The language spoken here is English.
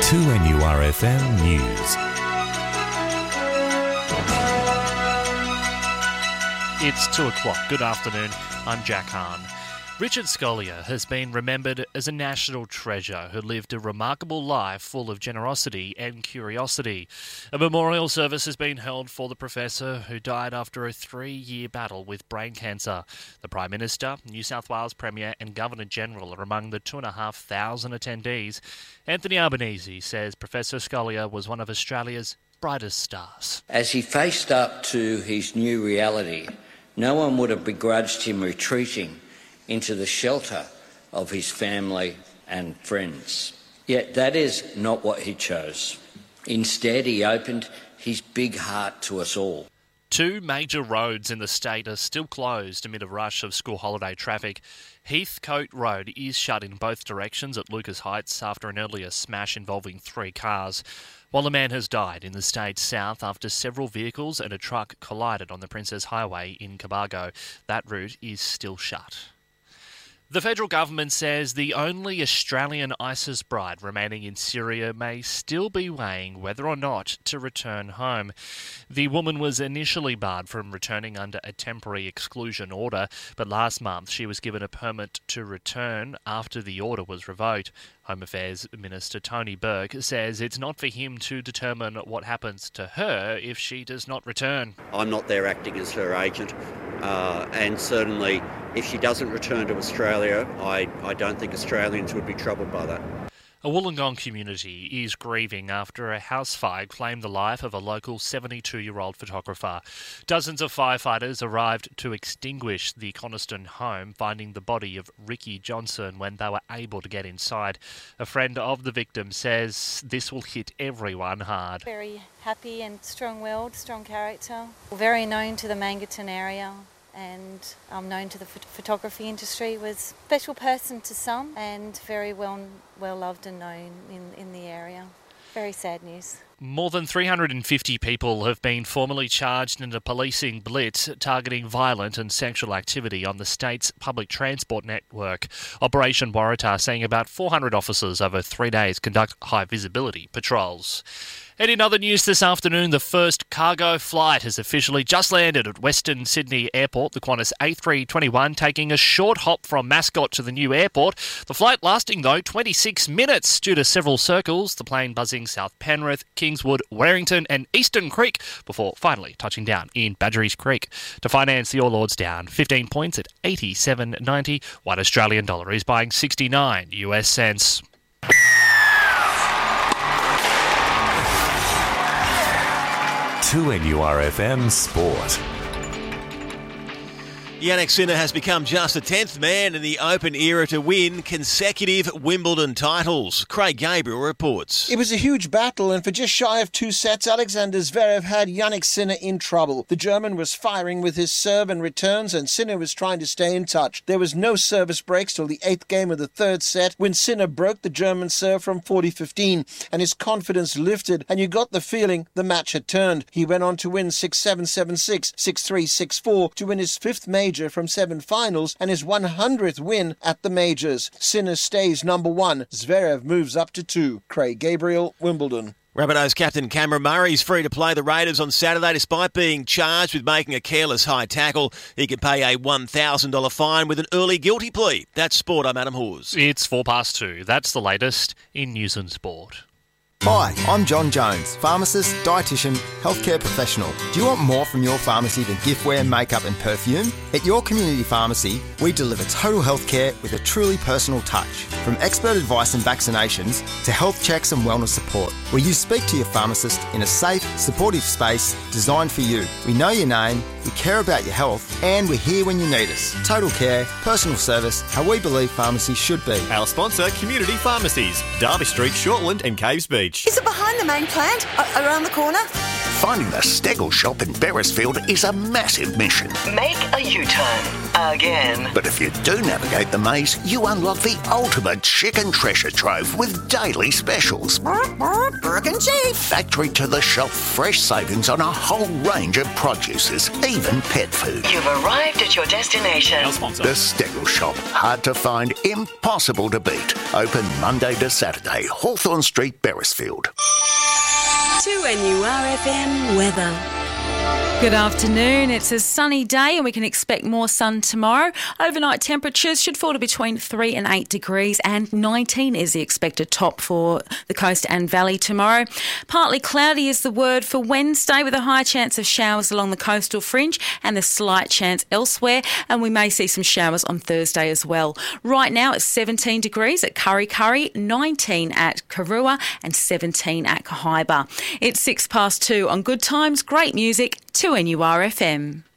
2NURFM News. It's 2 o'clock. Good afternoon. I'm Jack Hahn. Richard Scolyer has been remembered as a national treasure who lived a remarkable life full of generosity and curiosity. A memorial service has been held for the professor who died after a 3-year battle with brain cancer. The Prime Minister, New South Wales Premier and Governor-General are among the 2,500 attendees. Anthony Albanese says Professor Scolyer was one of Australia's brightest stars. As he faced up to his new reality, no one would have begrudged him retreating into the shelter of his family and friends. Yet that is not what he chose. Instead, he opened his big heart to us all. 2 major roads in the state are still closed amid a rush of school holiday traffic. Heathcote Road is shut in both directions at Lucas Heights after an earlier smash involving 3 cars, while a man has died in the state's south after several vehicles and a truck collided on the Princess Highway in Cobargo. That route is still shut. The federal government says the only Australian ISIS bride remaining in Syria may still be weighing whether or not to return home. The woman was initially barred from returning under a temporary exclusion order, but last month she was given a permit to return after the order was revoked. Home Affairs Minister Tony Burke says it's not for him to determine what happens to her if she does not return. I'm not there acting as her agent, and certainly if she doesn't return to Australia, I don't think Australians would be troubled by that. A Wollongong community is grieving after a house fire claimed the life of a local 72-year-old photographer. Dozens of firefighters arrived to extinguish the Coniston home, finding the body of Ricky Johnson when they were able to get inside. A friend of the victim says this will hit everyone hard. Very happy and strong-willed, strong character. Very known to the Mangaton area, and known to the photography industry. Was a special person to some and very well loved and known in the area. Very sad news. More than 350 people have been formally charged in a policing blitz targeting violent and sexual activity on the state's public transport network. Operation Waratah seeing about 400 officers over 3 days conduct high-visibility patrols. And in other news this afternoon, the first cargo flight has officially just landed at Western Sydney Airport, the Qantas A321, taking a short hop from Mascot to the new airport. The flight lasting, though, 26 minutes due to several circles, the plane buzzing South Penrith, Kingswood, Warrington and Eastern Creek before finally touching down in Badgerys Creek. To finance the All Ords down 15 points at 87.90. One Australian dollar is buying 69 US cents. To NURFM Sport. Jannik Sinner has become just the 10th man in the Open era to win consecutive Wimbledon titles. Craig Gabriel reports. It was a huge battle, and for just shy of 2 sets, Alexander Zverev had Jannik Sinner in trouble. The German was firing with his serve and returns, and Sinner was trying to stay in touch. There was no service breaks till the 8th game of the 3rd set, when Sinner broke the German serve from 40-15, and his confidence lifted, and you got the feeling the match had turned. He went on to win 6-7, 7-6, 6-3, 6-4 to win his 5th major from 7 finals and his 100th win at the majors. Sinner stays number 1. Zverev moves up to 2. Craig Gabriel, Wimbledon. Rabbitohs captain Cameron Murray is free to play the Raiders on Saturday despite being charged with making a careless high tackle. He can pay a $1,000 fine with an early guilty plea. That's sport. I'm Adam Hawes. It's 2:04. That's the latest in news and sport. Hi, I'm John Jones, pharmacist, dietitian, healthcare professional. Do you want more from your pharmacy than giftware, makeup and perfume? At your community pharmacy, we deliver total healthcare with a truly personal touch. From expert advice and vaccinations to health checks and wellness support, where you speak to your pharmacist in a safe, supportive space designed for you. We know your name, we care about your health, and we're here when you need us. Total care, personal service, how we believe pharmacy should be. Our sponsor, Community Pharmacies, Derby Street, Shortland and Caves Beach. Is it behind the main plant? Around the corner? Finding the Stegel shop in Beresfield is a massive mission. Make a U-turn. Again. But if you do navigate the maze, you unlock the ultimate chicken treasure trove with daily specials. Burke and Chief. Factory to the shelf fresh savings on a whole range of produces, even pet food. You've arrived at your destination. The Stegel shop. Hard to find, impossible to beat. Open Monday to Saturday, Hawthorne Street, Beresfield. 2NURFM weather. Good afternoon. It's a sunny day and we can expect more sun tomorrow. Overnight temperatures should fall to between 3 and 8 degrees, and 19 is the expected top for the coast and valley tomorrow. Partly cloudy is the word for Wednesday, with a high chance of showers along the coastal fringe and a slight chance elsewhere, and we may see some showers on Thursday as well. Right now it's 17 degrees at Kurri Kurri, 19 at Karuah and 17 at Cohiba. It's 2:06 on Good Times, great music, 2NURFM.